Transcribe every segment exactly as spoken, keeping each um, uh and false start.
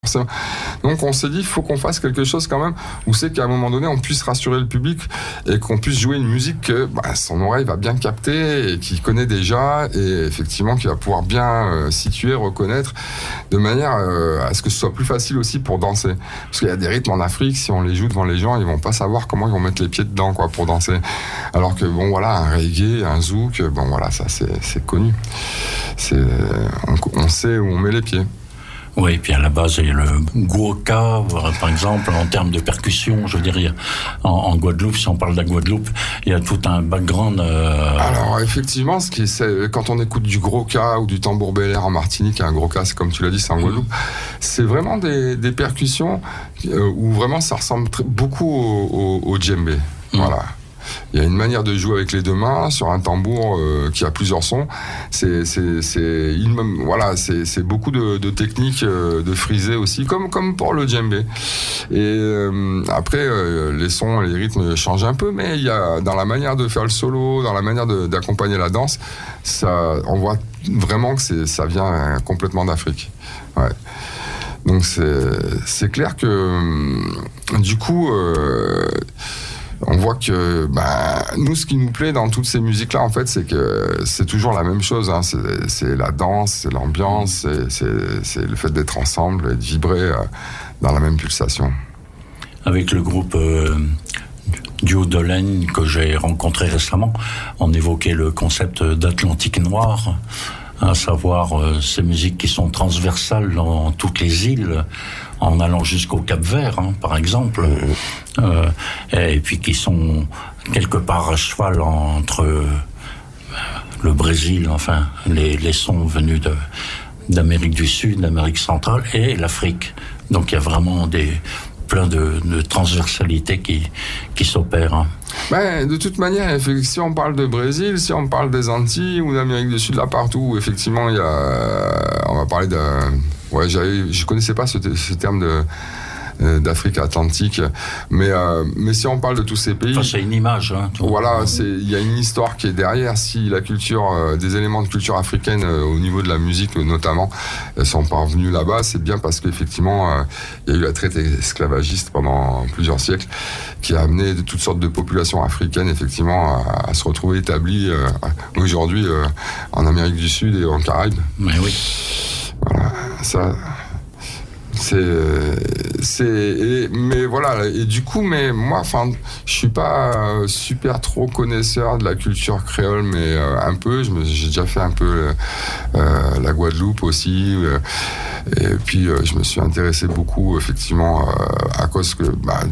Donc on s'est dit, il faut qu'on fasse quelque chose quand même où c'est qu'à un moment donné, on puisse rassurer le public et qu'on puisse jouer une musique que bah, son oreille va bien capter et qu'il connaît déjà et effectivement qu'il va pouvoir bien euh, situer, reconnaître de manière euh, à ce que ce soit plus facile aussi pour danser. Parce qu'il y a des rythmes en Afrique, si on les joue devant les gens, ils vont pas savoir comment ils vont mettre les pieds dedans quoi, pour danser. Alors que bon voilà, un reggae, un zouk, bon voilà, ça c'est, c'est connu. C'est, on, on sait où on met les pieds. Oui, puis à la base, il y a le guoka, par exemple, en termes de percussion, je dirais, en, en Guadeloupe, si on parle de la Guadeloupe, il y a tout un background. Euh... Alors, effectivement, ce qui est, c'est, quand on écoute du gros-ka ou du tambour bel-air en Martinique, un gros-ka, c'est comme tu l'as dit, c'est en Guadeloupe, mmh. c'est vraiment des, des percussions euh, où vraiment ça ressemble très, beaucoup au, au, au djembé. Mmh. Voilà. Il y a une manière de jouer avec les deux mains sur un tambour euh, qui a plusieurs sons. C'est, c'est, c'est, il, voilà, c'est, c'est beaucoup de, de techniques euh, de frisé aussi, comme, comme pour le djembé. Et euh, après, euh, les sons, les rythmes changent un peu, mais il y a dans la manière de faire le solo, dans la manière de, d'accompagner la danse, ça, on voit vraiment que c'est, ça vient complètement d'Afrique. Ouais. Donc c'est, c'est clair que du coup. Euh, On voit que bah, nous, ce qui nous plaît dans toutes ces musiques-là, en fait, c'est que c'est toujours la même chose. Hein. C'est, c'est la danse, c'est l'ambiance, c'est, c'est, c'est le fait d'être ensemble et de vibrer euh, dans la même pulsation. Avec le groupe euh, Duo de Laine que j'ai rencontré récemment, on évoquait le concept d'Atlantique noir, à savoir euh, ces musiques qui sont transversales dans toutes les îles, en allant jusqu'au Cap-Vert, hein, par exemple, euh, et puis qui sont quelque part à cheval entre euh, le Brésil, enfin, les, les sons venus de, d'Amérique du Sud, d'Amérique centrale, et l'Afrique. Donc il y a vraiment des... plein de, de transversalité qui, qui s'opère. Hein. Ben, de toute manière, si on parle de Brésil, si on parle des Antilles ou d'Amérique du Sud, là partout, effectivement, il y a, on va parler de, ouais, j'avais, je connaissais pas ce, ce terme de d'Afrique atlantique, mais euh, mais si on parle de tous ces pays, enfin, c'est une image. Hein, voilà, c'est il y a une histoire qui est derrière. Si la culture, euh, des éléments de culture africaine euh, au niveau de la musique notamment, euh, sont parvenus là-bas, c'est bien parce qu'effectivement, euh, il y a eu la traite esclavagiste pendant plusieurs siècles, qui a amené de toutes sortes de populations africaines effectivement à, à se retrouver établies euh, aujourd'hui euh, en Amérique du Sud et en Caraïbes. Mais oui. Voilà, ça. C'est, c'est, et, mais voilà, et du coup, mais moi, enfin, je suis pas super trop connaisseur de la culture créole, mais euh, un peu, je me, j'ai déjà fait un peu euh, la Guadeloupe aussi, euh, et puis euh, je me suis intéressé beaucoup, effectivement, euh, à cause que, bah,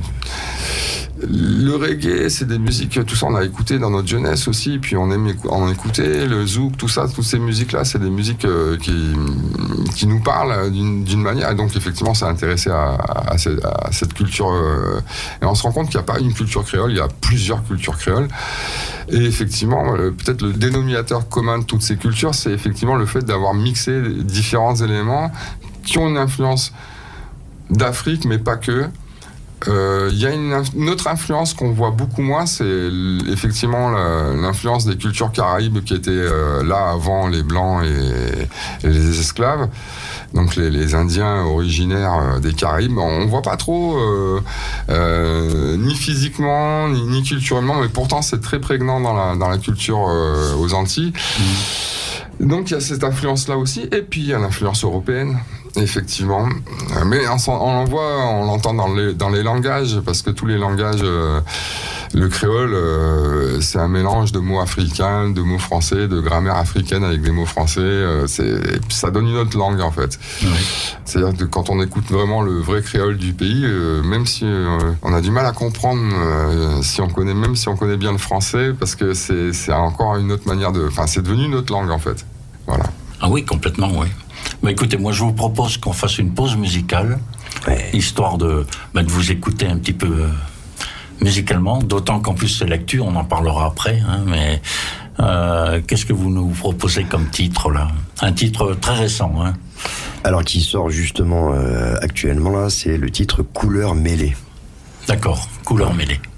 le reggae, c'est des musiques, tout ça on a écouté dans notre jeunesse aussi, puis on aime on écoutait le zouk, tout ça, toutes ces musiques-là, c'est des musiques euh, qui, qui nous parlent d'une, d'une manière, et donc effectivement, ça a intéressé à, à, à cette culture. Euh, et on se rend compte qu'il n'y a pas une culture créole, il y a plusieurs cultures créoles. Et effectivement, euh, peut-être le dénominateur commun de toutes ces cultures, c'est effectivement le fait d'avoir mixé différents éléments qui ont une influence d'Afrique, mais pas que. Il euh, y a une, une autre influence qu'on voit beaucoup moins, c'est effectivement la, l'influence des cultures caraïbes qui étaient euh, là avant les Blancs et, et les esclaves, donc les, les Indiens originaires des Caraïbes. On ne voit pas trop, euh, euh, ni physiquement, ni, ni culturellement, mais pourtant c'est très prégnant dans la, dans la culture euh, aux Antilles. Mmh. Donc il y a cette influence-là aussi, et puis il y a l'influence européenne. Effectivement, mais on, on l'envoie, on l'entend dans les, dans les langages, parce que tous les langages, euh, le créole, euh, c'est un mélange de mots africains, de mots français, de grammaire africaine avec des mots français, euh, c'est, ça donne une autre langue en fait. Oui. C'est-à-dire que quand on écoute vraiment le vrai créole du pays, euh, même si euh, on a du mal à comprendre, euh, si on connaît, même si on connaît bien le français, parce que c'est, c'est encore une autre manière de, enfin c'est devenu une autre langue en fait. Voilà. Ah oui, complètement, oui. Mais écoutez, moi je vous propose qu'on fasse une pause musicale, ouais. histoire de, bah, de vous écouter un petit peu euh, musicalement, d'autant qu'en plus c'est l'actu, on en parlera après, hein, mais euh, qu'est-ce que vous nous proposez comme titre là ? Un titre très récent, hein. Alors qui sort justement euh, actuellement là, c'est le titre Couleur mêlée. D'accord, Couleur mêlée.